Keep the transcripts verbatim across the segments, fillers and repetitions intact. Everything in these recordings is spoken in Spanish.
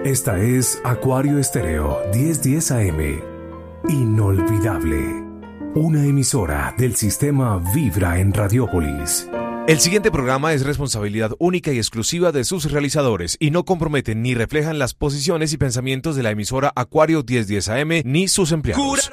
Esta es Acuario Estéreo diez diez A M. Inolvidable. Una emisora del sistema Vibra en Radiópolis. El siguiente programa es responsabilidad única y exclusiva de sus realizadores y no comprometen ni reflejan las posiciones y pensamientos de la emisora Acuario diez diez A M ni sus empleados.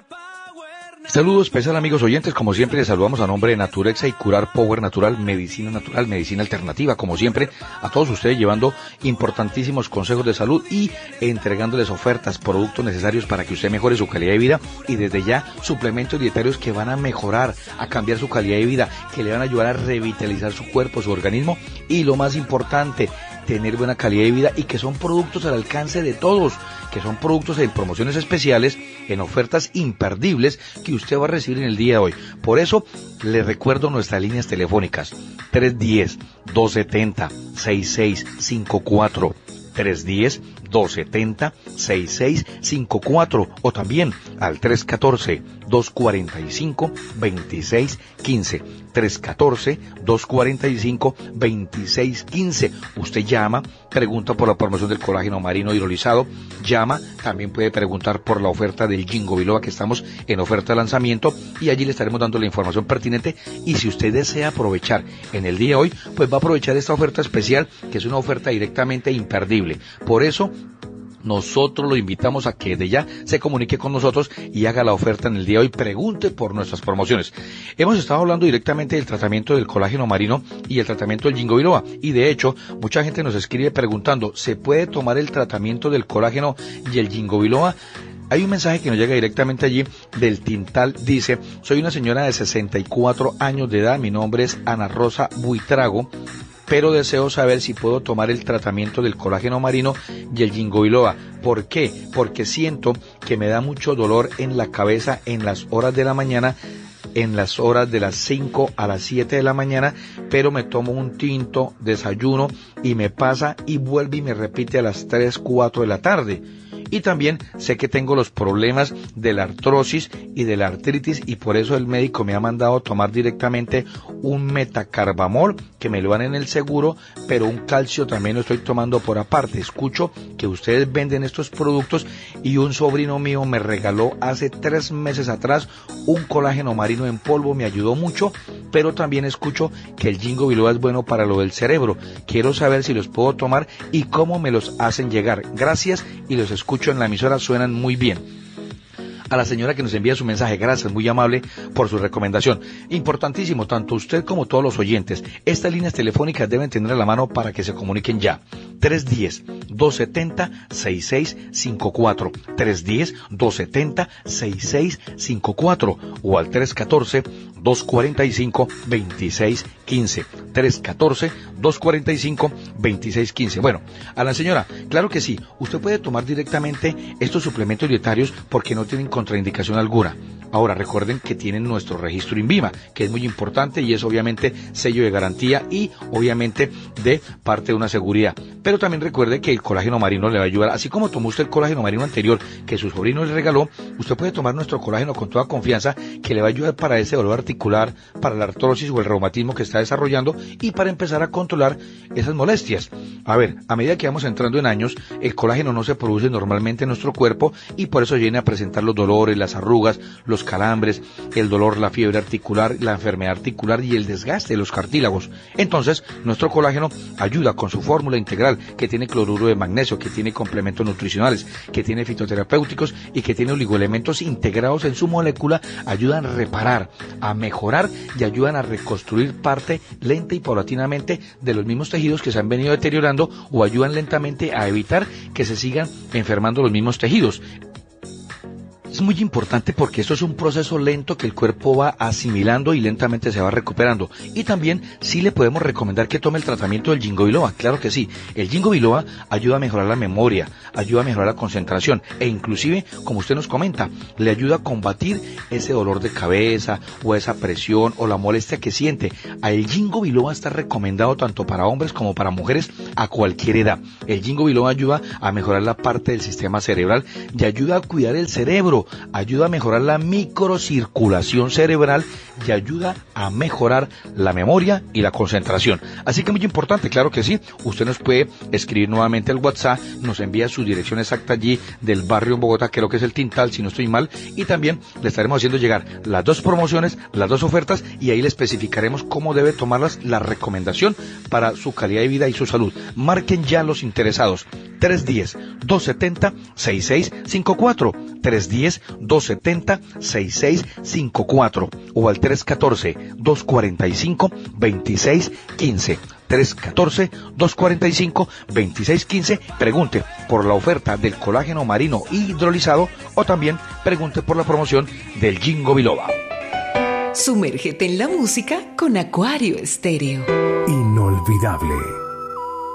Saludos especial amigos oyentes, como siempre les saludamos a nombre de Naturexa y Curar Power Natural, medicina natural, medicina alternativa, como siempre, a todos ustedes llevando importantísimos consejos de salud y entregándoles ofertas, productos necesarios para que usted mejore su calidad de vida y desde ya suplementos dietarios que van a mejorar, a cambiar su calidad de vida, que le van a ayudar a revitalizar su cuerpo, su organismo y lo más importante, tener buena calidad de vida y que son productos al alcance de todos, que son productos en promociones especiales, en ofertas imperdibles que usted va a recibir en el día de hoy. Por eso, les recuerdo nuestras líneas telefónicas, tres uno cero, dos siete cero, seis seis cinco cuatro, tres uno cero, dos siete cero, seis seis cinco cuatro o también al tres uno cuatro, dos cuatro cinco, dos seis uno cinco, tres uno cuatro, dos cuatro cinco, dos seis uno cinco. Usted llama, pregunta por la promoción del colágeno marino hidrolizado, llama, también puede preguntar por la oferta del Ginkgo biloba que estamos en oferta de lanzamiento y allí le estaremos dando la información pertinente y si usted desea aprovechar en el día de hoy, pues va a aprovechar esta oferta especial que es una oferta directamente imperdible. Por eso, nosotros lo invitamos a que de ya se comunique con nosotros y haga la oferta en el día de hoy, pregunte por nuestras promociones. Hemos estado hablando directamente del tratamiento del colágeno marino y el tratamiento del Ginkgo biloba y de hecho mucha gente nos escribe preguntando, ¿se puede tomar el tratamiento del colágeno y el Ginkgo biloba? Hay un mensaje que nos llega directamente allí del Tintal, dice, soy una señora de sesenta y cuatro años de edad, mi nombre es Ana Rosa Buitrago, pero deseo saber si puedo tomar el tratamiento del colágeno marino y el Ginkgo biloba. ¿Por qué? Porque siento que me da mucho dolor en la cabeza en las horas de la mañana, en las horas de las cinco a las siete de la mañana, pero me tomo un tinto, desayuno y me pasa y vuelve y me repite a las tres, cuatro de la tarde. Y también sé que tengo los problemas de la artrosis y de la artritis y por eso el médico me ha mandado tomar directamente un metacarbamol que me lo dan en el seguro, pero un calcio también lo estoy tomando por aparte. Escucho que ustedes venden estos productos y un sobrino mío me regaló hace tres meses atrás un colágeno marino en polvo, me ayudó mucho, pero también escucho que el Ginkgo biloba es bueno para lo del cerebro. Quiero saber si los puedo tomar y cómo me los hacen llegar. Gracias y los escucho en la emisora, suenan muy bien. A la señora que nos envía su mensaje, gracias, muy amable por su recomendación. Importantísimo, tanto usted como todos los oyentes, estas líneas telefónicas deben tener a la mano para que se comuniquen ya. tres uno cero, dos siete cero, seis seis cinco cuatro, tres uno cero, dos siete cero, seis seis cinco cuatro o al tres uno cuatro, dos cuatro cinco, dos seis uno cinco, tres uno cuatro, dos cuatro cinco, dos seis uno cinco. Bueno, a la señora, claro que sí, usted puede tomar directamente estos suplementos dietarios porque no tienen contraindicación alguna. Ahora recuerden que tienen nuestro registro INVIMA, que es muy importante y es obviamente sello de garantía y obviamente de parte de una seguridad. Pero también recuerde que el colágeno marino le va a ayudar, así como tomó usted el colágeno marino anterior que su sobrino le regaló, usted puede tomar nuestro colágeno con toda confianza que le va a ayudar para ese dolor articular, para la artrosis o el reumatismo que está desarrollando y para empezar a controlar esas molestias. A ver, a medida que vamos entrando en años, el colágeno no se produce normalmente en nuestro cuerpo y por eso viene a presentar los dolores, las arrugas, los calambres, el dolor, la fiebre articular, la enfermedad articular y el desgaste de los cartílagos. Entonces, nuestro colágeno ayuda con su fórmula integral que tiene cloruro de magnesio, que tiene complementos nutricionales, que tiene fitoterapéuticos y que tiene oligoelementos integrados en su molécula, ayudan a reparar, a mejorar y ayudan a reconstruir parte lenta y paulatinamente de los mismos tejidos que se han venido deteriorando o ayudan lentamente a evitar que se sigan enfermando los mismos tejidos. Es muy importante porque esto es un proceso lento que el cuerpo va asimilando y lentamente se va recuperando. Y también sí le podemos recomendar que tome el tratamiento del Ginkgo biloba, claro que sí. El Ginkgo biloba ayuda a mejorar la memoria, ayuda a mejorar la concentración e inclusive, como usted nos comenta, le ayuda a combatir ese dolor de cabeza o esa presión o la molestia que siente. El Ginkgo biloba está recomendado tanto para hombres como para mujeres a cualquier edad. El Ginkgo biloba ayuda a mejorar la parte del sistema cerebral y ayuda a cuidar el cerebro. Acuario ayuda a mejorar la microcirculación cerebral y ayuda a mejorar la memoria y la concentración. Así que muy importante, claro que sí, usted nos puede escribir nuevamente al WhatsApp, nos envía su dirección exacta allí del barrio en Bogotá, creo que es el Tintal, si no estoy mal, y también le estaremos haciendo llegar las dos promociones, las dos ofertas, y ahí le especificaremos cómo debe tomarlas, la recomendación para su calidad de vida y su salud. Marquen ya los interesados, tres uno cero, dos siete cero, seis seis cinco cuatro, tres uno cero, dos siete cero, seis seis cinco cuatro o al tres uno cuatro, dos cuatro cinco, dos seis uno cinco. tres uno cuatro, dos cuatro cinco, dos seis uno cinco. Pregunte por la oferta del colágeno marino hidrolizado o también pregunte por la promoción del Ginkgo biloba. Sumérgete en la música con Acuario Estéreo. Inolvidable.